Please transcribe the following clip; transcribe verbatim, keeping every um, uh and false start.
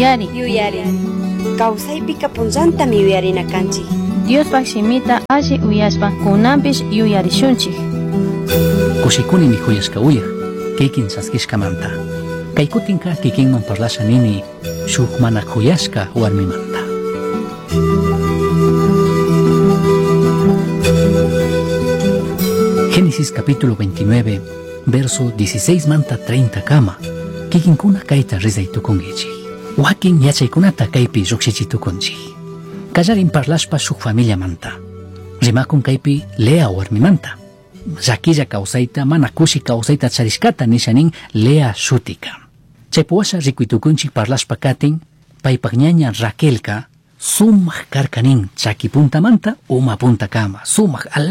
Yari. Yuyari. Kawsaypika punllantami yuyarina kanchik. Diospak shimita alli uyashpa kunanpish yuyarishunchik. Kushikuni mikhuyashka uyaq, kikin saskishkamanta. Kay kutinqa kikinman parlasha nini shuk mana khuyashka warmimanta. Génesis capítulo veintinueve, verso dieciséis manta treinta kama. Kikinkuna kayta rizaytukungichik. Wakin yachaykunata kaypi llukshichitukunchik. Kallarin parlashpa shuk familia manta. Rimakun kaypi Lea warmimanta. Llakilla kawsayta mana kushi kawsayta charishkata nishanin Lea shutika. Chaypuwasha rikuitukunchik parlashpa katin paypak ñaña Raquelka sumaq karkanin chaki puntamanta uma punta kama sumaq ala